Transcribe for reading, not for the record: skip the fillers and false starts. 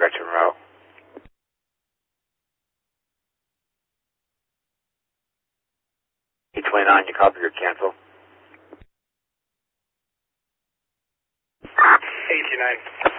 got you en route. 829, you copy your cancel? 829.